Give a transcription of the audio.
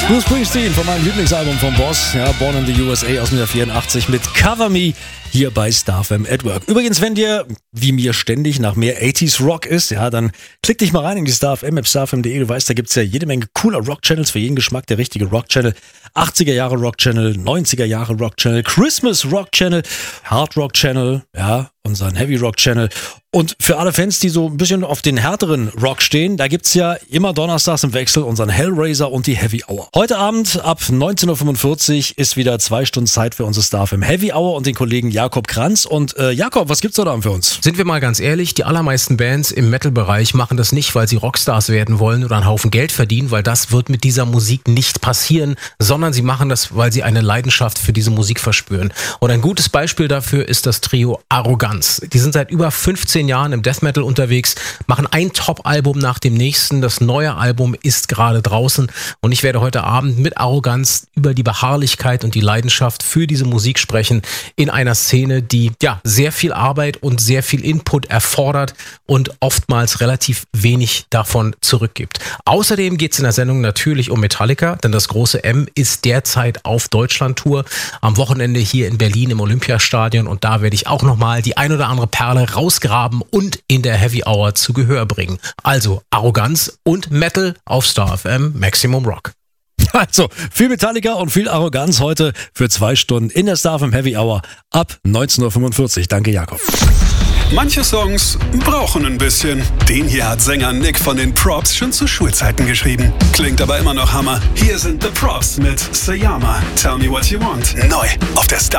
Bruce Springsteen von meinem Lieblingsalbum vom Boss, ja, Born in the USA aus dem Jahr 84 mit Cover Me hier bei Star FM at Work. Übrigens, wenn dir, wie mir ständig, nach mehr 80s Rock ist, ja, dann klick dich mal rein in die Star FM, starfm.de. Du weißt, da gibt's ja jede Menge cooler Rock-Channels für jeden Geschmack, der richtige Rock-Channel. 80er Jahre Rock-Channel, 90er Jahre Rock-Channel, Christmas Rock-Channel, Hard Rock-Channel, ja, unseren Heavy Rock-Channel. Und für alle Fans, die so ein bisschen auf den härteren Rock stehen, da gibt's ja immer donnerstags im Wechsel unseren Hellraiser und die Heavy Hour. Heute Abend ab 19.45 Uhr ist wieder 2 Stunden Zeit für unsere Star FM Heavy Hour und den Kollegen Jakob Kranz. Und Jakob, was gibt's heute Abend für uns? Sind wir mal ganz ehrlich, die allermeisten Bands im Metal-Bereich machen das nicht, weil sie Rockstars werden wollen oder einen Haufen Geld verdienen, weil das wird mit dieser Musik nicht passieren, sondern sie machen das, weil sie eine Leidenschaft für diese Musik verspüren. Und ein gutes Beispiel dafür ist das Trio Arroganz. Die sind seit über 15 Jahren im Death Metal unterwegs, machen ein Top-Album nach dem nächsten. Das neue Album ist gerade draußen und ich werde heute Abend mit Arroganz über die Beharrlichkeit und die Leidenschaft für diese Musik sprechen in einer Szene, die ja sehr viel Arbeit und sehr viel Input erfordert und oftmals relativ wenig davon zurückgibt. Außerdem geht es in der Sendung natürlich um Metallica, denn das große M ist derzeit auf Deutschland-Tour am Wochenende hier in Berlin im Olympiastadion und da werde ich auch nochmal die ein oder andere Perle rausgraben und in der Heavy Hour zu Gehör bringen. Also Arroganz und Metal auf Star FM Maximum Rock. Also, viel Metallica und viel Arroganz heute für 2 Stunden in der Star FM Heavy Hour ab 19.45 Uhr. Danke, Jakob. Manche Songs brauchen ein bisschen. Den hier hat Sänger Nick von den Props schon zu Schulzeiten geschrieben. Klingt aber immer noch Hammer. Hier sind The Props mit Sayama. Tell Me What You Want. Neu auf der Star